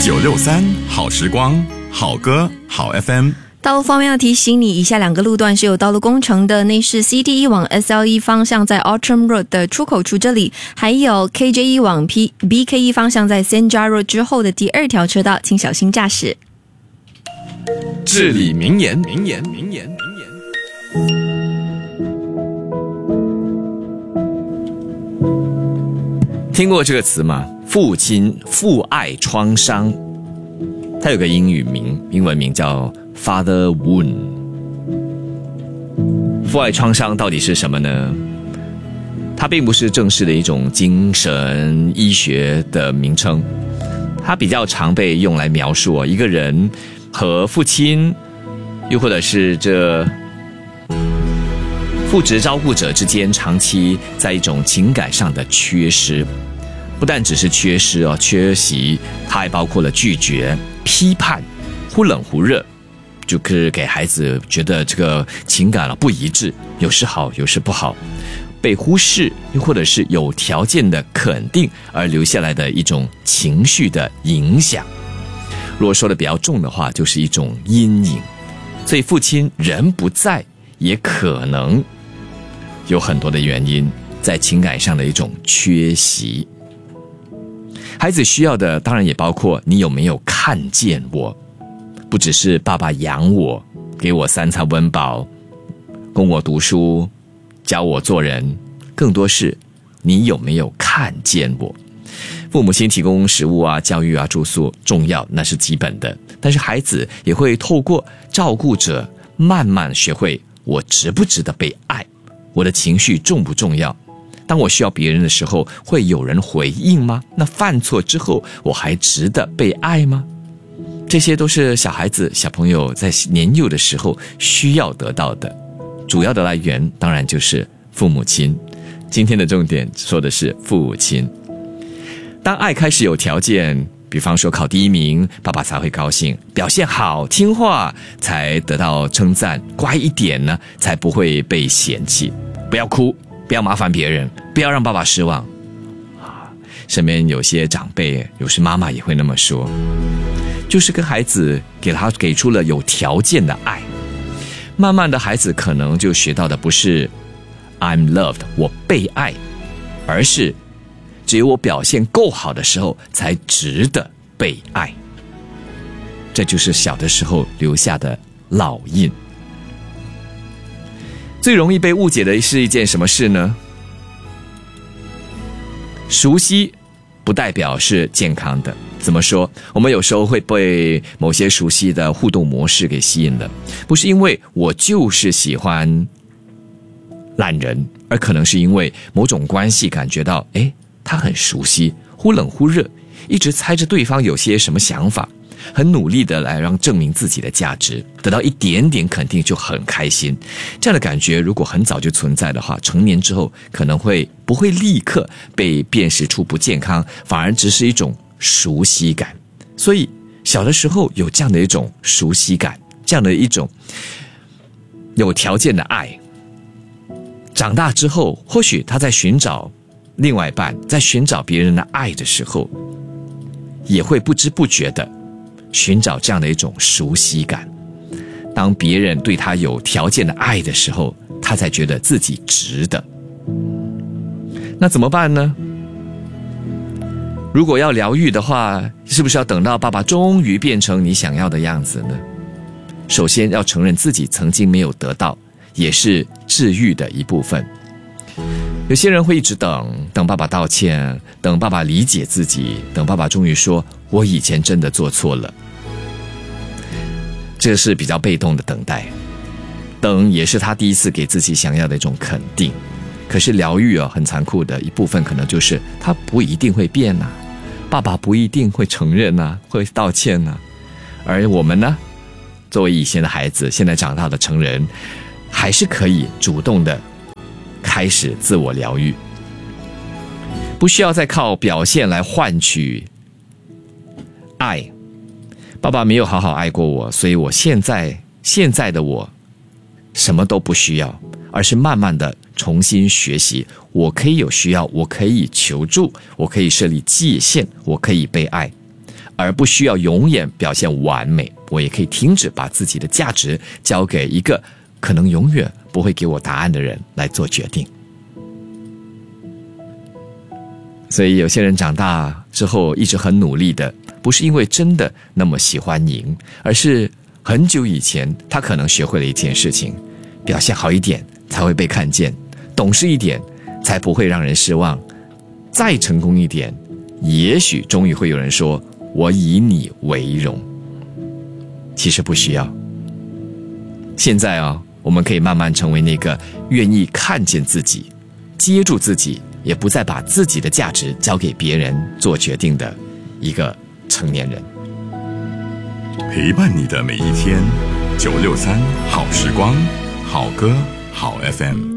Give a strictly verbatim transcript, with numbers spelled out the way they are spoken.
九六三好时光，好歌好 F M。 道路方面要提醒你，以下两个路段是有道路工程的，那是 C T 一往 S L E 方向在 Outram Road 的出口处这里，还有 K J 一往 P B K 一方向在 Senja Road 之后的第二条车道，请小心驾驶。 至理名言，名言，名言，名言。 听过这个词吗？父亲父爱创伤，它有个英语名，英文名叫 Father Wound。 父爱创伤到底是什么呢？它并不是正式的一种精神医学的名称，它比较常被用来描述一个人和父亲，又或者是这父职照顾者之间长期在一种情感上的缺失。不但只是缺失哦，缺席，它还包括了拒绝、批判、忽冷忽热，就是给孩子觉得这个情感了不一致，有时好，有时不好，被忽视，又或者是有条件的肯定而留下来的一种情绪的影响。如果说的比较重的话，就是一种阴影。所以父亲人不在，也可能有很多的原因，在情感上的一种缺席。孩子需要的当然也包括你有没有看见我，不只是爸爸养我，给我三餐温饱，供我读书，教我做人，更多是你有没有看见我。父母亲提供食物啊、教育啊、住宿重要，那是基本的，但是孩子也会透过照顾者慢慢学会我值不值得被爱，我的情绪重不重要，当我需要别人的时候，会有人回应吗？那犯错之后，我还值得被爱吗？这些都是小孩子、小朋友在年幼的时候需要得到的。主要的来源当然就是父母亲。今天的重点说的是父亲。当爱开始有条件，比方说考第一名，爸爸才会高兴；表现好、听话才得到称赞；乖一点呢，才不会被嫌弃。不要哭，不要麻烦别人，不要让爸爸失望。身边有些长辈，有时妈妈也会那么说，就是跟孩子给他给出了有条件的爱。慢慢的孩子可能就学到的不是 I'm loved 我被爱，而是只有我表现够好的时候才值得被爱。这就是小的时候留下的烙印。最容易被误解的是一件什么事呢？熟悉不代表是健康的。怎么说？我们有时候会被某些熟悉的互动模式给吸引了，不是因为我就是喜欢懒人，而可能是因为某种关系感觉到，诶，他很熟悉，忽冷忽热，一直猜着对方有些什么想法，很努力的来让证明自己的价值，得到一点点肯定就很开心。这样的感觉如果很早就存在的话，成年之后可能会不会立刻被辨识出不健康，反而只是一种熟悉感。所以小的时候有这样的一种熟悉感，这样的一种有条件的爱，长大之后或许他在寻找另外一半，在寻找别人的爱的时候，也会不知不觉的寻找这样的一种熟悉感。当别人对他有条件的爱的时候，他才觉得自己值得。那怎么办呢？如果要疗愈的话，是不是要等到爸爸终于变成你想要的样子呢？首先要承认自己曾经没有得到，也是治愈的一部分。有些人会一直等，等爸爸道歉，等爸爸理解自己，等爸爸终于说我以前真的做错了。这是比较被动的等待，等也是他第一次给自己想要的一种肯定。可是疗愈啊，很残酷的一部分可能就是他不一定会变啊，爸爸不一定会承认啊，会道歉啊。而我们呢，作为以前的孩子，现在长大的成人，还是可以主动的开始自我疗愈，不需要再靠表现来换取爱。爸爸没有好好爱过我，所以我现在现在的我什么都不需要，而是慢慢的重新学习，我可以有需要，我可以求助，我可以设立界限，我可以被爱。 而不需要永远表现完美。我也可以停止把自己的价值交给一个可能永远不会给我答案的人来做决定。所以有些人长大之后一直很努力的，不是因为真的那么喜欢赢，而是很久以前他可能学会了一件事情，表现好一点才会被看见，懂事一点才不会让人失望，再成功一点，也许终于会有人说我以你为荣。其实不需要。现在啊、哦，我们可以慢慢成为那个愿意看见自己，接住自己，也不再把自己的价值交给别人做决定的一个成年人。 陪伴你的每一天，九六三好时光，好歌好 F M。